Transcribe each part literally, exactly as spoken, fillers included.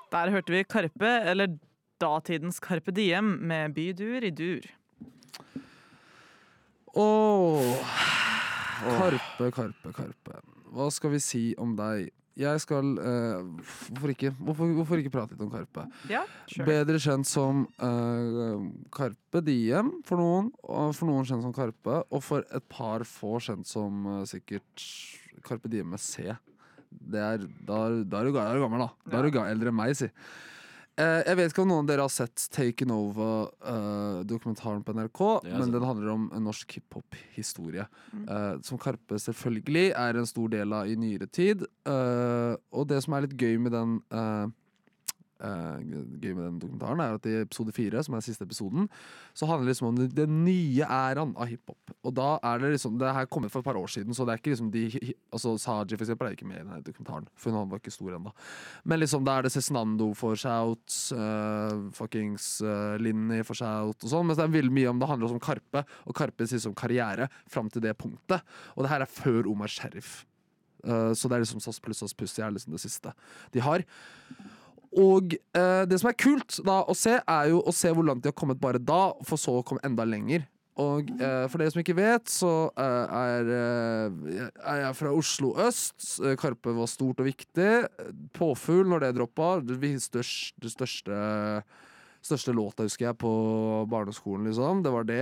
Der hørte vi Karpe, eller datidens Carpe Diem, med Bydur i dur. Åh, Karpe, Karpe, Karpe. Hva skal vi si om deg? Jeg skal eh, hvorfor, ikke, hvorfor, hvorfor ikke prate litt om Karpe? Ja, sure. Bedre kjent som eh, Carpe Diem for noen, og for noen kjent som Karpe, og for et par få kjent som eh, sikkert Carpe Diem med C. Det er, da, da er du ga- da er du gammel, da. Da er du ga- eldre enn meg, si. Eh, jeg vet ikke om noen av dere har sett Taken Over-dokumentaren på N R K, Det har jeg men sett. den handler om en norsk hiphop-historie. Eh, som Karpe selvfølgelig er en stor del av i nyere tid. Eh, og det som er litt gøy med den eh, eh, Gøy med den dokumentaren, er at i episode fire, som er den siste episoden, så handler det liksom om den, den nye æraen av hiphop. Og da er det liksom Det her kommet for et par år siden, så det er ikke liksom de hi- Altså Saji for eksempel er ikke med i denne dokumentaren, for han var ikke stor ennå. Men liksom da er det Cezinando for shout, uh, fuckings uh, Linni for shout og sånn. Men det er veldig mye om det handler også om Karpe, og Karpe sier som karriere fram til det punktet. Og det her er før Omar Sheriff. Uh, så det er liksom SAS pluss SAS Pussy er liksom det siste de har. Og eh, det som er kult da å se, er jo å se hvor langt de har kommet bare da, for så å komme enda lenger. Og eh, for dere som ikke vet, så eh, er, eh, er jeg fra Oslo øst. Eh, Karpe var stort og viktig. Påfugl når det droppa. Det største, det største, største låta, husker jeg, på barneskolen, liksom. Det var det.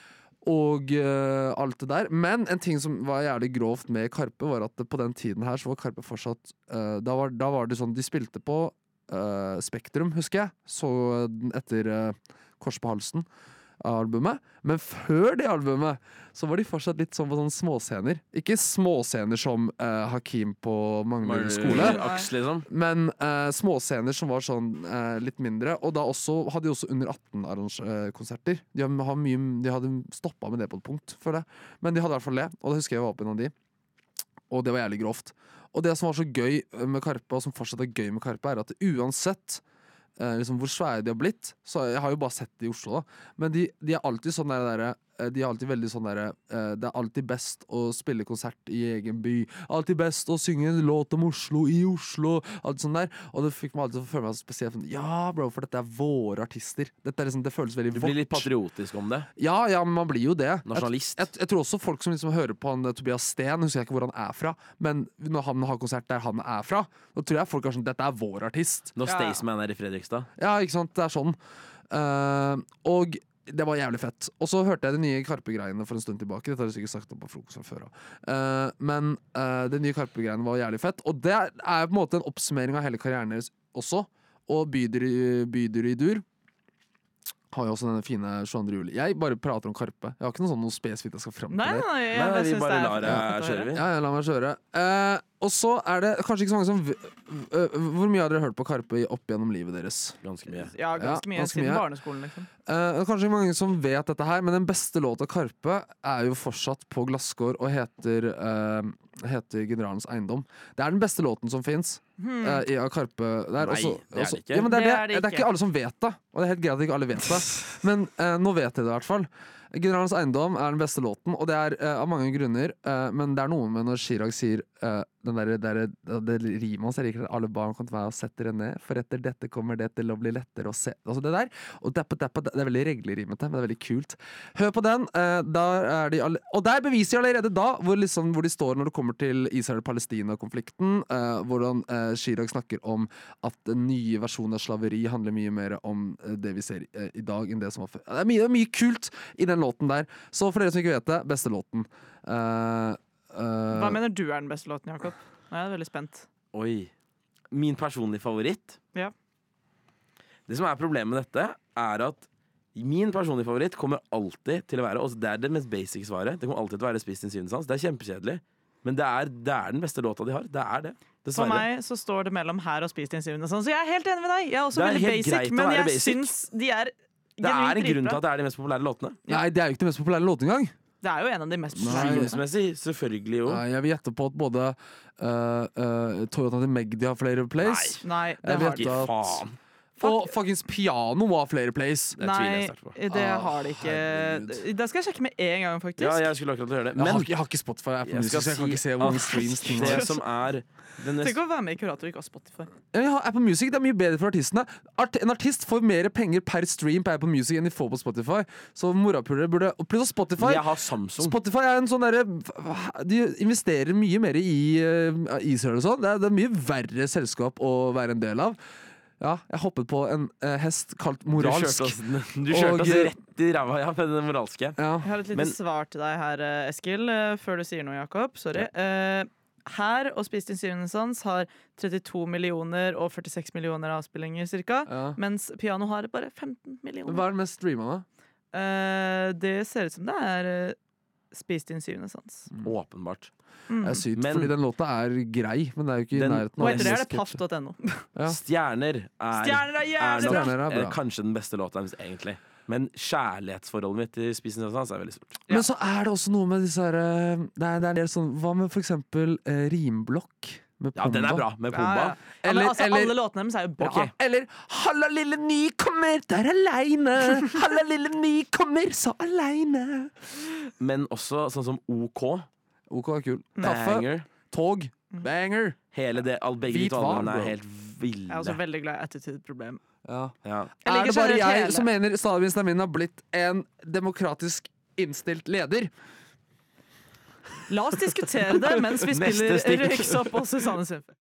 Og eh, alt det der. Men en ting som var jævlig grovt med Karpe, var at på den tiden her så var Karpe fortsatt eh, da, var, da var det sånn, de spilte på Uh, Spektrum, husker jeg. Så etter uh, Kors på halsen av albumet. Men før det albumet så var de fortsatt litt sånn på sånne småscener. Ikke småscener som uh, Hakim på Manglerud skole, Aks, liksom. men uh, småscener som var sånn uh, litt mindre. Og da også, hadde de også under atten-konserter. De, har mye, de hadde stoppa med det på et punkt, føler jeg. Men de hadde i hvert fall det, og da husker jeg jeg var på en av de. Og det var jævlig grovt. Og det som var så gøy med Karpe, og som fortsatt er gøy med Karpe, er at uansett eh, liksom hvor svære de har blitt, så jeg har jo bare sett det i Oslo, da, men de, de er alltid sånn der, der de er alltid veldig sånn der eh, det er alltid best å spille konsert i egen by, alltid best å synge en låt om Oslo i Oslo, alt sånn der, og det fikk meg alltid til å føle meg spesielt sånn, ja bro, for dette er våre artister, dette er liksom, det føles veldig Du vårt. blir litt patriotisk om det. Ja, ja, men man blir jo det. Nasjonalist. Jeg, jeg, jeg tror også folk som liksom hører på han eh, Tobias Sten, husker jeg ikke hvor han er fra, men når han har konsert der han er fra, da tror jeg folk er sånn, dette er vår artist. Når Ja. Staysman er i Fredrikstad. Ja, ikke sant, det er sånn. Eh, og det var jævlig fett. Og så hørte jeg de nye Karpe-greiene for en stund tilbake. Dette har jeg sikkert sagt på frokost fra før av. Eh, men uh, de nye Karpe-greiene var jævlig fett. Og det er, er på en måte en oppsummering av hele karrieren deres også. Og Bydur i, Bydur i dur har jo også denne fine tjueandre juli. Jeg bare prater om Karpe. Jeg har ikke noe sånn noe spesifikt jeg skal fram til. Nei, det. nei, jeg, Nei, jeg vi synes bare det er lar det fett å kjøre, høre. vi. Ja, ja, la meg kjøre. Eh, og så er det kanskje ikke så mange som v- øh, Hvor mye har dere hørt på Karpe i- opp gjennom livet deres? Ganske mye. Ja, ganske Ja, mye ganske siden mye. barneskolen, liksom. Eh, det er kanskje ikke mange som vet dette her, men den beste låta Karpe er jo fortsatt på glasskår og heter, eh, heter Generalens eiendom. Det er den beste låten som fins. Hmm. Uh, i av Karpe der. Nei, Også- det er det også- ikke. Ja, men det, er Det det, er det det er ikke. ikke alle som vet det, og det er helt greit at ikke alle vet det. Men eh, nå vet jeg det i hvert fall. Generalens eiendom er den beste låten, og det er eh, av mange grunner. eh, men det er noe med når Chirag sier eh, den der, der, det rimet hans, jeg liker det. Alle barn kan være og sette dere ned, for etter dette kommer det til å bli lettere å se. Altså det der. Og dappa, dappa, det er veldig reglerimete, men det er veldig kult. Hør på den. eh, der er de alle, og der beviser de allerede da hvor, liksom, hvor de står når det kommer til Israel-Palestina-konflikten. eh, hvordan eh, Chirag snakker om at den nye versjonen av slaveri handler mye mer om eh, det vi ser eh, i dag, enn det som var før. Det er mye, det er mye kult i den låten der. Så for dere som ikke vet det, beste låten. Eh, eh, Hva mener du er den beste låten, Jakob? Nå er jeg veldig spent. Oi. Min personlige favoritt? Ja. Det som er problemet med dette, er at min personlige favoritt kommer alltid til å være, og det er det mest basic svaret, det kommer alltid til å være Spist din syvende sans. Det er kjempekjedelig. Men det er, det er den beste låta de har. Det er det. For Dessverre. meg så står det mellom her og Spis din syvende sans. Så jeg er helt enig med deg. Jeg er også Det er veldig helt greit basic, å men være jeg basic. syns de er Det er en genuint grunn til dritbra. at det er de mest populære låtene. Nei, det er jo ikke den mest populære låten engang. Det er jo en av de mest Nei. populære. Skinsmessig, selvfølgelig jo. Nei, jeg vil gjette på at både uh, uh, Toyota til Magdi har flere plays. Nei, det Jeg har vet de. Ikke at faen. Og fuckings piano må ha flere plays. Det tviler jeg Nei, sterkt på. det Ah, har de ikke. herregud. Det skal jeg sjekke med en gang, faktisk. Ja, jeg skulle akkurat gjøre det. Jeg har, Men ikke- jeg har ikke Spotify, jeg, er på jeg Music, skal så jeg kan si ikke se hvor mange at streams ting det har. som er den Tenk neste, å være med i Kurator og ikke ha Spotify. Ja, jeg har Apple Music, det er mye bedre for artistene. Art, en artist får mer penger per stream på Apple Music enn de får på Spotify. Så morapulere burde og Pluss at Spotify Jeg har Samsung. Spotify er en sånn derre De investerer mye mer i uh, Israel og sånn. Det, er- det er mye verre selskap å være en del av. Ja, jeg hoppet på en eh, hest kalt Du moralsk. kjørte oss, du kjørte Og- oss rett i ræva, ja, med det moralske. Ja. Jeg har et lite Men- svar til deg her, eh, Eskil, eh, før du sier noe, Jakob. Sorry. Eh, her og Spis din syvende sans har trettito millioner og førtiseks millioner avspillinger cirka, Ja. mens Piano har bare femten Men millioner. hva er det mest streama, da? Eh, det ser ut som det er eh, Spis din syvende sans. Åpenbart. Mm. Det er sykt, Men- fordi den låta er grei, men det er jo ikke i Den- nærheten Og av etter det er det sketsj. paff punktum no. Ja. Stjerner er, Stjerner er er, jævlig nok, bra! Stjerner er bra. eh, kanskje den beste låta deres, egentlig. Men kjærlighetsforholdet mitt til Spisen og Sans er veldig stort. Men så er det også noe med disse her eh, Det er, det er del sånn Hva med for eksempel eh, rimblokk? Med Ja, den er Pomba? bra, med Ja, Pomba. ja. Ja, men Eller- altså, eller- alle låtene deres er jo bra. Ok. Eller 'Halla, lille nykommer, der aleine'. 'Halla, lille nykommer, så aleine'. Men også sånn som OK. OK er kul. Kaffe, Banger. tog, banger. Hele det, all, begge Hvit de to albumene hval, er bro. helt Jeg er også ville. veldig glad i Attitude-problem. Ja. Ja. Jeg Er liker det bare generelt jeg hele. som mener Stalin Stamin har blitt en demokratisk innstilt leder? La oss diskutere det mens vi Neste spiller stikk. Røyksopp og Susanne Sundfør.